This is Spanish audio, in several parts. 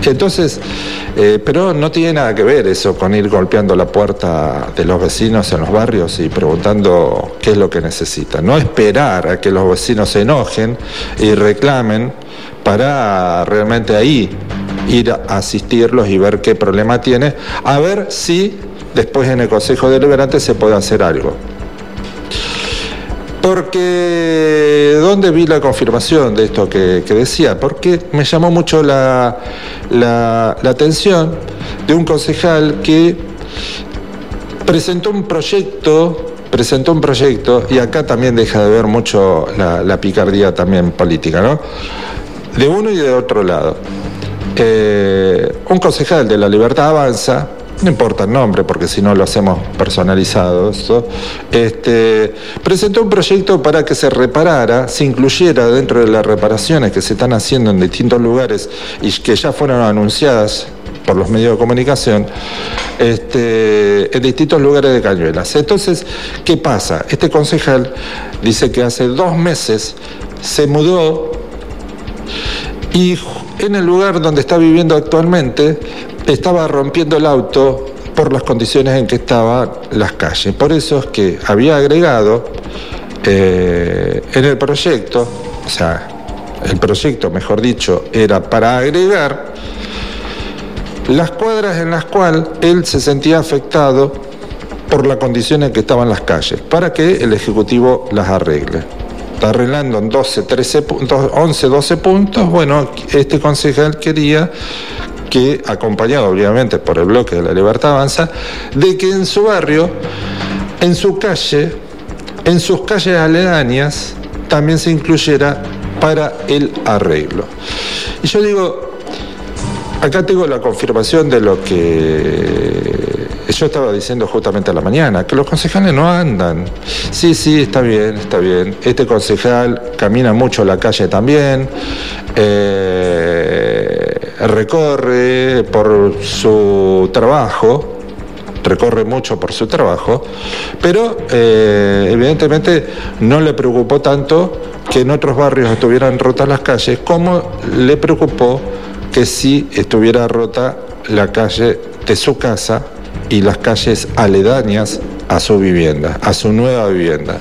Entonces, pero no tiene nada que ver eso con ir golpeando la puerta de los vecinos en los barrios y preguntando qué es lo que necesitan. No esperar a que los vecinos se enojen y reclamen para realmente ahí ir a asistirlos y ver qué problema tiene, a ver si después en el Consejo Deliberante se puede hacer algo. Porque, ¿dónde vi la confirmación de esto que decía? Porque me llamó mucho la atención de un concejal que presentó un proyecto, y acá también deja de ver mucho la picardía también política, ¿no? De uno y de otro lado. Un concejal de La Libertad Avanza, no importa el nombre porque si no lo hacemos personalizado, presentó un proyecto para que se reparara, se incluyera dentro de las reparaciones que se están haciendo en distintos lugares y que ya fueron anunciadas por los medios de comunicación, en distintos lugares de Cañuelas. Entonces, ¿qué pasa? Este concejal dice que hace 2 meses se mudó y en el lugar donde está viviendo actualmente estaba rompiendo el auto por las condiciones en que estaban las calles. Por eso es que había agregado en el proyecto, o sea, el proyecto, mejor dicho, era para agregar las cuadras en las cuales él se sentía afectado por las condiciones en que estaban las calles, para que el Ejecutivo las arregle. Está arreglando en 11, 12 puntos. Bueno, este concejal quería que, acompañado obviamente por el bloque de La Libertad Avanza, de que en su barrio, en su calle, en sus calles aledañas, también se incluyera para el arreglo. Y yo digo, acá tengo la confirmación de lo que yo estaba diciendo justamente a la mañana, que los concejales no andan. Sí, está bien. Este concejal camina mucho la calle también, recorre mucho por su trabajo, pero evidentemente no le preocupó tanto que en otros barrios estuvieran rotas las calles, como le preocupó que sí estuviera rota la calle de su casa y las calles aledañas a su vivienda, a su nueva vivienda.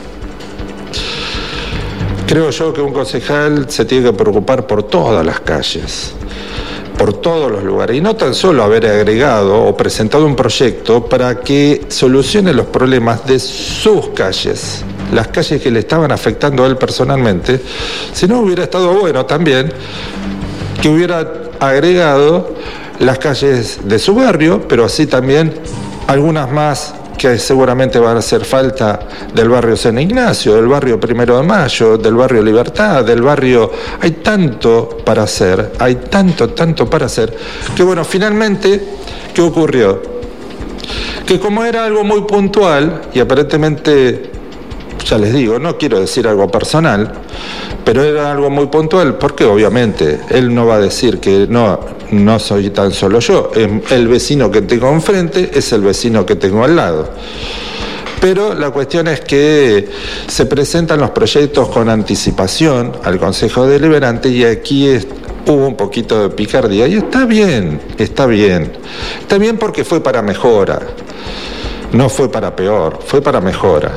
Creo yo que un concejal se tiene que preocupar por todas las calles, por todos los lugares, y no tan solo haber agregado o presentado un proyecto para que solucione los problemas de sus calles, las calles que le estaban afectando a él personalmente, sino hubiera estado bueno también que hubiera agregado las calles de su barrio, pero así también algunas más que seguramente van a hacer falta del barrio San Ignacio, del barrio 1 de Mayo, del barrio Libertad, del barrio... Hay tanto para hacer, hay tanto para hacer, que bueno, finalmente, ¿qué ocurrió? Que como era algo muy puntual, y aparentemente, ya les digo, no quiero decir algo personal, pero era algo muy puntual, porque obviamente él no va a decir que no soy tan solo yo, el vecino que tengo enfrente es el vecino que tengo al lado. Pero la cuestión es que se presentan los proyectos con anticipación al Consejo Deliberante y aquí hubo un poquito de picardía y está bien porque fue para mejora, no fue para peor, fue para mejora.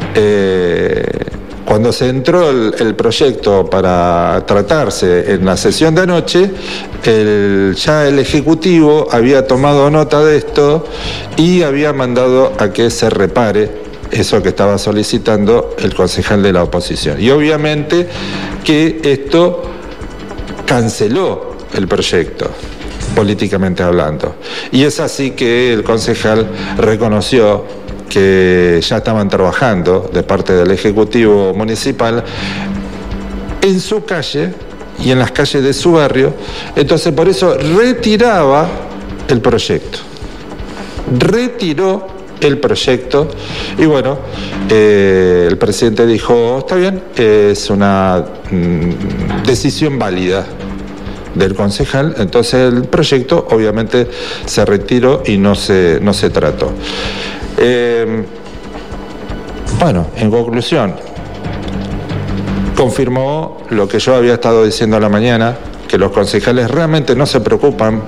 Cuando se entró el proyecto para tratarse en la sesión de anoche, ya el Ejecutivo había tomado nota de esto y había mandado a que se repare eso que estaba solicitando el concejal de la oposición. Y obviamente que esto canceló el proyecto, políticamente hablando. Y es así que el concejal reconoció que ya estaban trabajando de parte del Ejecutivo Municipal en su calle y en las calles de su barrio, entonces por eso retiró el proyecto y bueno, el presidente dijo, está bien, es una decisión válida del concejal, entonces el proyecto obviamente se retiró y no se trató. Bueno, en conclusión, confirmó lo que yo había estado diciendo a la mañana, que los concejales realmente no se preocupan